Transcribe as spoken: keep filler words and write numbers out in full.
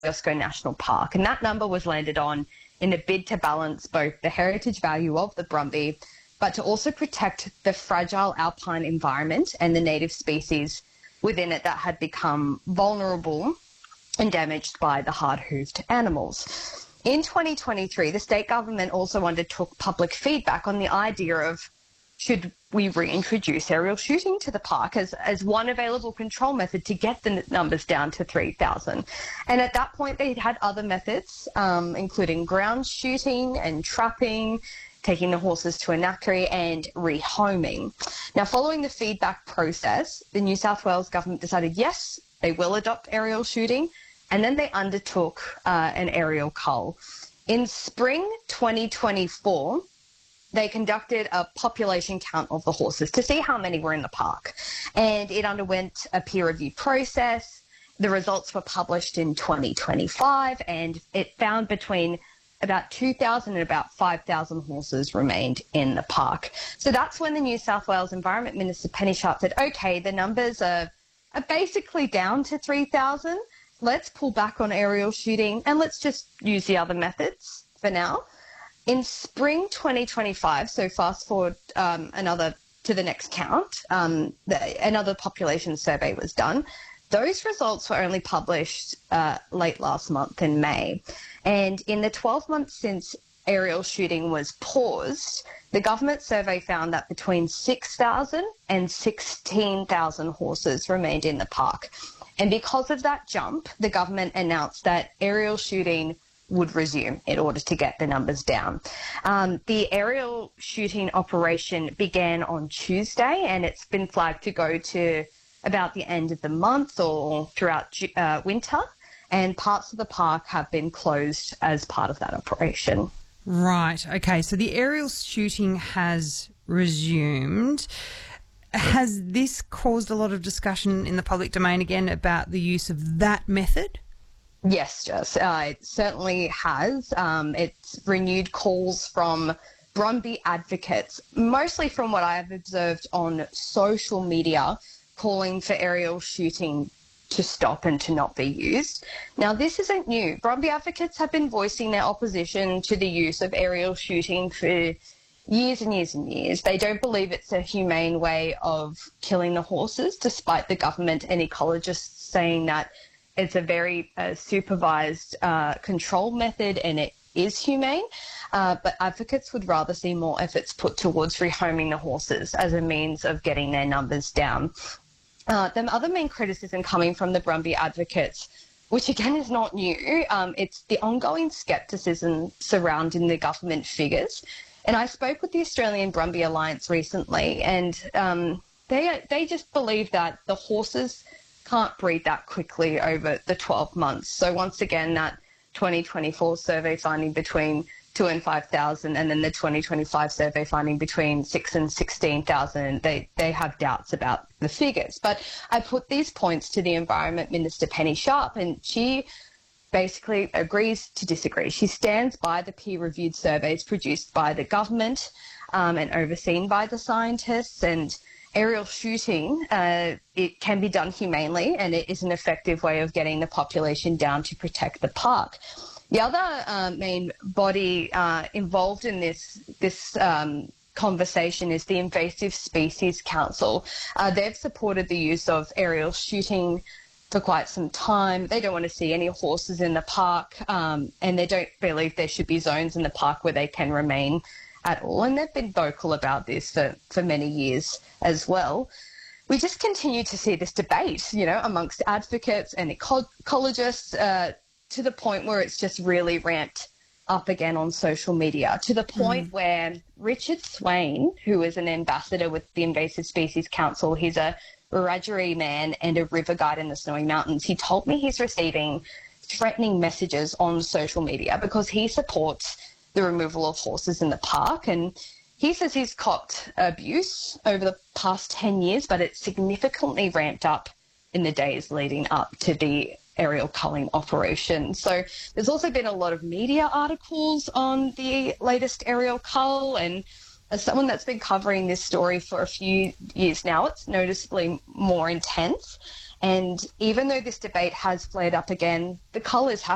Kosciuszko National Park, and that number was landed on in a bid to balance both the heritage value of the Brumby, but to also protect the fragile alpine environment and the native species within it that had become vulnerable and damaged by the hard-hooved animals. In twenty twenty-three, the state government also undertook public feedback on the idea of should we reintroduce aerial shooting to the park as, as one available control method to get the numbers down to three thousand. And at that point, they had other methods, um, including ground shooting and trapping, taking the horses to a knackery and rehoming. Now, following the feedback process, the New South Wales government decided, yes, they will adopt aerial shooting, and then they undertook uh, an aerial cull. In spring twenty twenty-four, they conducted a population count of the horses to see how many were in the park, and it underwent a peer review process. The results were published in twenty twenty-five, and it found between about two thousand and about five thousand horses remained in the park. So that's when the New South Wales Environment Minister Penny Sharp said, okay, the numbers are, are basically down to three thousand. Let's pull back on aerial shooting and let's just use the other methods for now. In spring twenty twenty-five, so fast forward um, another to the next count, um, the, another population survey was done. Those results were only published uh, late last month in May. And in the twelve months since aerial shooting was paused, the government survey found that between six thousand and sixteen thousand horses remained in the park. And because of that jump, the government announced that aerial shooting would resume in order to get the numbers down. Um, the aerial shooting operation began on Tuesday, and it's been flagged to go to about the end of the month or throughout uh, winter, and parts of the park have been closed as part of that operation. Right. Okay. So the aerial shooting has resumed. Has this caused a lot of discussion in the public domain again about the use of that method? Yes, Jess, uh, it certainly has. Um, it's renewed calls from Brumby advocates, mostly from what I have observed on social media, calling for aerial shooting to stop and to not be used. Now, this isn't new. Brumby advocates have been voicing their opposition to the use of aerial shooting for years and years and years. They don't believe it's a humane way of killing the horses, despite the government and ecologists saying that it's a very uh, supervised uh, control method and it is humane. Uh, but advocates would rather see more efforts put towards rehoming the horses as a means of getting their numbers down. Uh, the other main criticism coming from the Brumby advocates, which again is not new, um, it's the ongoing scepticism surrounding the government figures. And I spoke with the Australian Brumby Alliance recently, and um, they they just believe that the horses can't breed that quickly over the twelve months. So once again, that twenty twenty-four survey finding between two and five thousand, and then the twenty twenty-five survey finding between six and sixteen thousand, they, they have doubts about the figures. But I put these points to the Environment Minister Penny Sharp, and she basically agrees to disagree. She stands by the peer-reviewed surveys produced by the government um, and overseen by the scientists, and aerial shooting, uh, it can be done humanely, and it is an effective way of getting the population down to protect the park. The other uh, main body uh, involved in this this um, conversation is the Invasive Species Council. Uh, they've supported the use of aerial shooting for quite some time. They don't want to see any horses in the park, um, and they don't believe there should be zones in the park where they can remain at all. And they've been vocal about this for, for many years as well. We just continue to see this debate, you know, amongst advocates and eco- ecologists uh, to the point where it's just really ramped up again on social media, to the point mm. where Richard Swain, who is an ambassador with the Invasive Species Council, he's a Wiradjuri man and a river guide in the Snowy Mountains, he told me he's receiving threatening messages on social media because he supports the removal of horses in the park. And he says he's copped abuse over the past ten years, but it's significantly ramped up in the days leading up to the aerial culling operation. So there's also been a lot of media articles on the latest aerial cull, and as someone that's been covering this story for a few years now, it's noticeably more intense. And even though this debate has flared up again, the cull is happening.